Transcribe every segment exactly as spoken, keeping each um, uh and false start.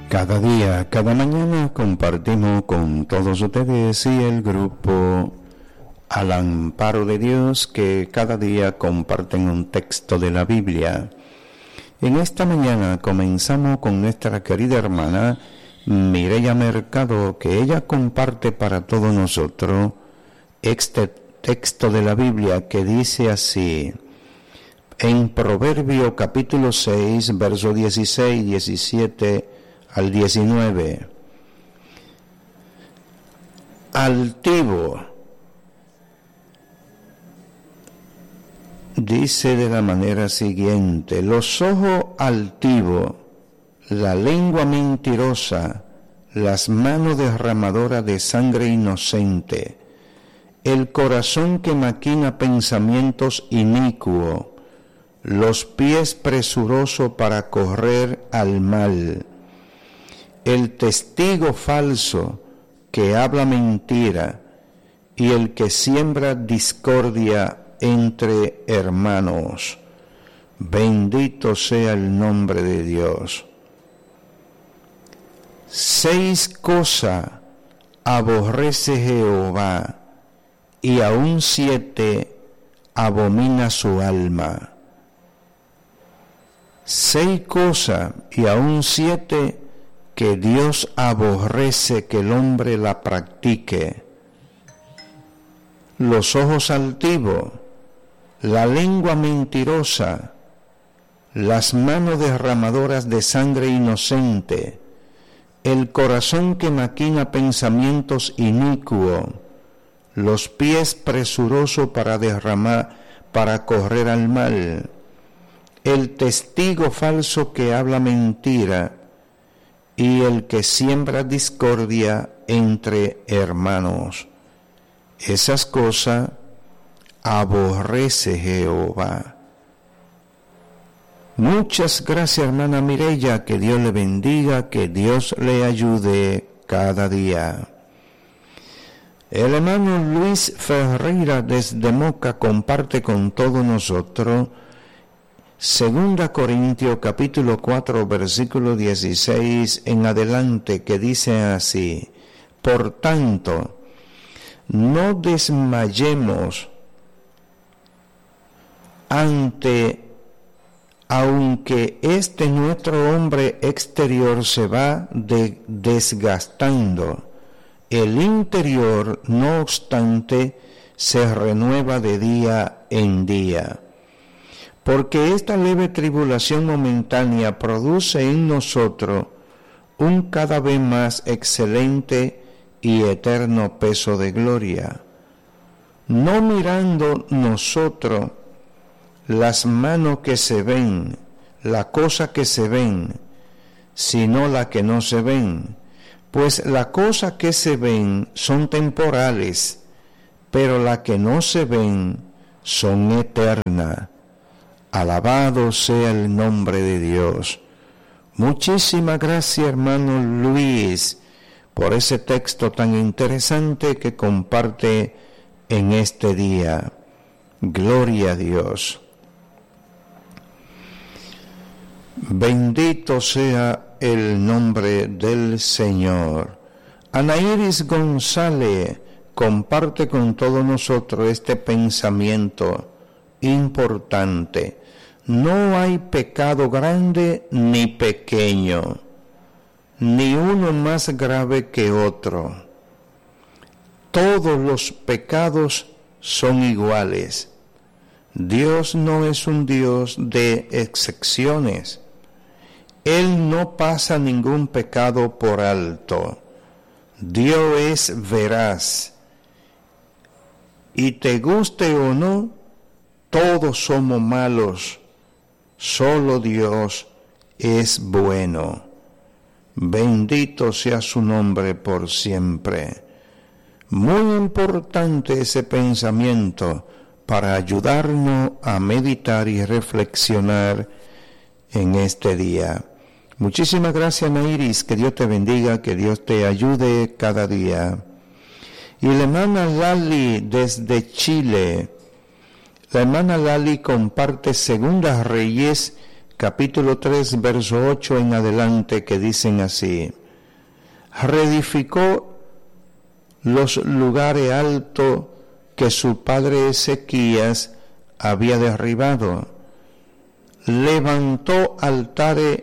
Cada día, cada mañana compartimos con todos ustedes y el grupo Al Amparo de Dios, que cada día comparten un texto de la Biblia. En esta mañana comenzamos con nuestra querida hermana Mireya Mercado, que ella comparte para todos nosotros este texto de la Biblia que dice así, en Proverbio capítulo seis, versos dieciséis, diecisiete al diecinueve. Altivo, dice de la manera siguiente: los ojos altivos, la lengua mentirosa, las manos derramadoras de sangre inocente, el corazón que maquina pensamientos inicuos, los pies presurosos para correr al mal, el testigo falso que habla mentira y el que siembra discordia entre hermanos. Bendito sea el nombre de Dios. Seis cosas aborrece Jehová, y aún siete abomina su alma. Seis cosas y aún siete que Dios aborrece que el hombre la practique: los ojos altivos, la lengua mentirosa, las manos derramadoras de sangre inocente, el corazón que maquina pensamientos inicuos, los pies presurosos para derramar, para correr al mal, el testigo falso que habla mentira y el que siembra discordia entre hermanos. Esas cosas aborrece Jehová. Muchas gracias, hermana Mireya, que Dios le bendiga, que Dios le ayude cada día. El hermano Luis Ferreira desde Moca comparte con todos nosotros Segunda Corintios capítulo cuatro, versículo dieciséis en adelante, que dice así: por tanto, no desmayemos ante, aunque este nuestro hombre exterior se va de, desgastando, el interior, no obstante, se renueva de día en día. Porque esta leve tribulación momentánea produce en nosotros un cada vez más excelente y eterno peso de gloria, no mirando nosotros las manos que se ven, la cosa que se ven, sino la que no se ven, pues las cosas que se ven son temporales, pero las que no se ven son eternas. Alabado sea el nombre de Dios. Muchísimas gracias, hermano Luis, por ese texto tan interesante que comparte en este día. Gloria a Dios. Bendito sea el nombre del Señor. Ana Iris González comparte con todos nosotros este pensamiento importante: no hay pecado grande ni pequeño, ni uno más grave que otro. Todos los pecados son iguales. Dios no es un Dios de excepciones. Él no pasa ningún pecado por alto. Dios es veraz. Y te guste o no, todos somos malos, solo Dios es bueno. Bendito sea su nombre por siempre. Muy importante ese pensamiento para ayudarnos a meditar y reflexionar en este día. Muchísimas gracias, Nairis, que Dios te bendiga, que Dios te ayude cada día. Y la hermana Lali desde Chile. La hermana Lali comparte Segunda Reyes capítulo tres, verso ocho en adelante, que dicen así: reedificó los lugares altos que su padre Ezequías había derribado, levantó altares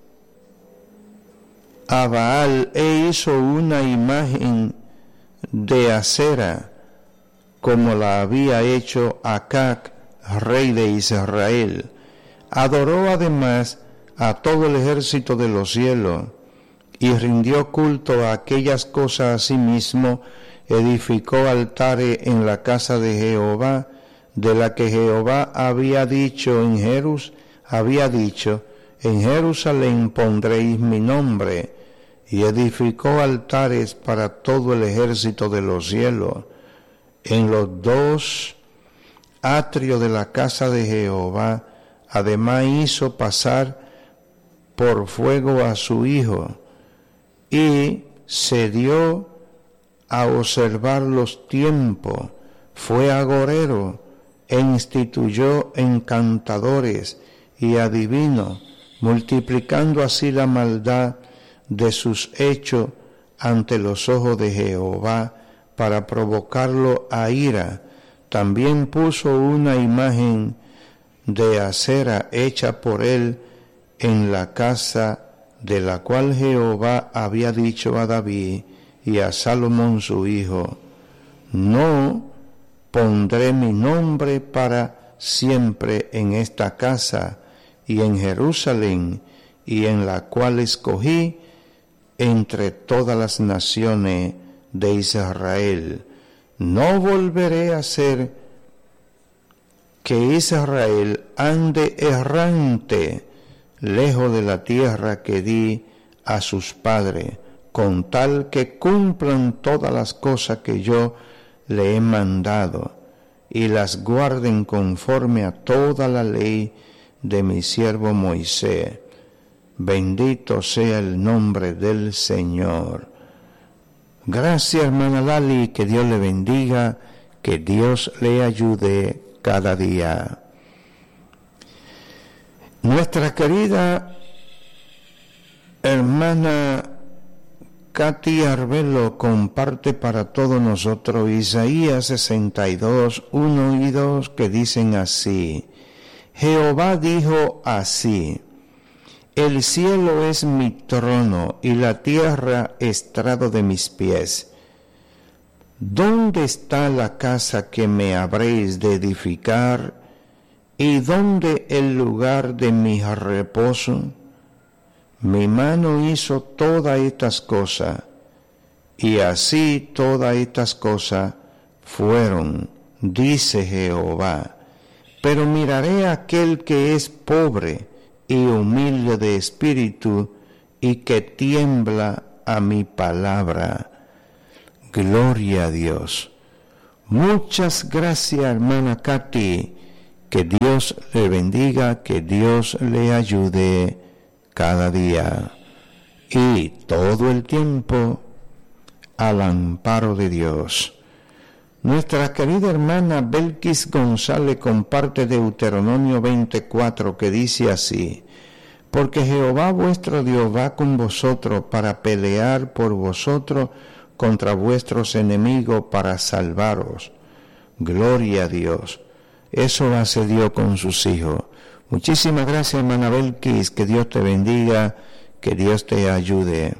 a Baal e hizo una imagen de acera, como la había hecho Acab, rey de Israel. Adoró además a todo el ejército de los cielos y rindió culto a aquellas cosas. Asimismo edificó altares en la casa de Jehová, de la que Jehová había dicho en Jerus, había dicho, en Jerusalén pondréis mi nombre, y edificó altares para todo el ejército de los cielos. En los dos atrios de la casa de Jehová, además hizo pasar por fuego a su hijo, y se dio a observar los tiempos, fue agorero, e instituyó encantadores y adivinos, multiplicando así la maldad de sus hechos ante los ojos de Jehová, para provocarlo a ira. También puso una imagen de acera hecha por él en la casa de la cual Jehová había dicho a David y a Salomón su hijo: no pondré mi nombre para siempre en esta casa y en Jerusalén, y en la cual escogí entre todas las naciones de Israel. No volveré a hacer que Israel ande errante lejos de la tierra que di a sus padres, con tal que cumplan todas las cosas que yo le he mandado, y las guarden conforme a toda la ley de mi siervo Moisés. Bendito sea el nombre del Señor. Gracias, hermana Lali, que Dios le bendiga, que Dios le ayude cada día. Nuestra querida hermana Katy Arbelo comparte para todos nosotros Isaías sesenta y dos, uno y dos, que dicen así: Jehová dijo así: el cielo es mi trono y la tierra estrado de mis pies. ¿Dónde está la casa que me habréis de edificar? ¿Y dónde el lugar de mi reposo? Mi mano hizo todas estas cosas, y así todas estas cosas fueron, dice Jehová. Pero miraré a aquel que es pobre y humilde de espíritu, y que tiembla a mi palabra. Gloria a Dios. Muchas gracias, hermana Katy. Que Dios le bendiga, que Dios le ayude cada día y todo el tiempo al amparo de Dios. Nuestra querida hermana Belkis González comparte Deuteronomio veinticuatro, que dice así: porque Jehová vuestro Dios va con vosotros para pelear por vosotros contra vuestros enemigos, para salvaros. Gloria a Dios. Eso hace Dios con sus hijos. Muchísimas gracias, hermana Belkis, que Dios te bendiga, que Dios te ayude.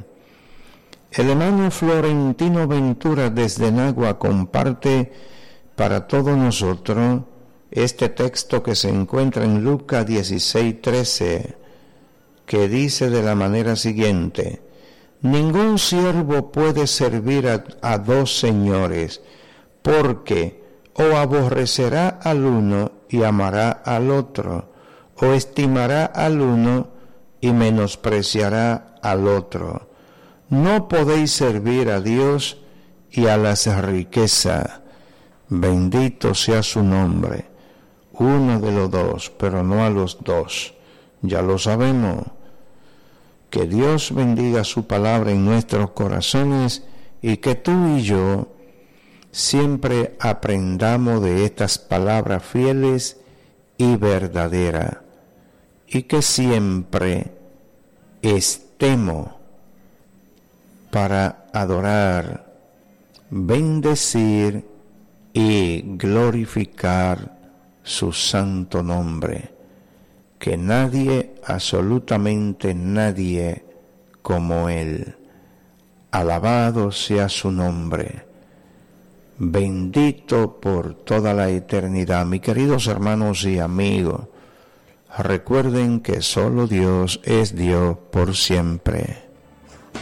El hermano Florentino Ventura desde Nagua comparte para todos nosotros este texto que se encuentra en Lucas dieciséis, trece, que dice de la manera siguiente: ningún siervo puede servir a, a dos señores, porque o aborrecerá al uno y amará al otro, o estimará al uno y menospreciará al otro. No podéis servir a Dios y a las riquezas. Bendito sea su nombre. Uno de los dos, pero no a los dos. Ya lo sabemos. Que Dios bendiga su palabra en nuestros corazones, y que tú y yo siempre aprendamos de estas palabras fieles y verdaderas. y que siempre estemos para adorar, bendecir y glorificar su santo nombre, que nadie, absolutamente nadie como Él. Alabado sea su nombre, bendito por toda la eternidad. Mis queridos hermanos y amigos, recuerden que solo Dios es Dios por siempre.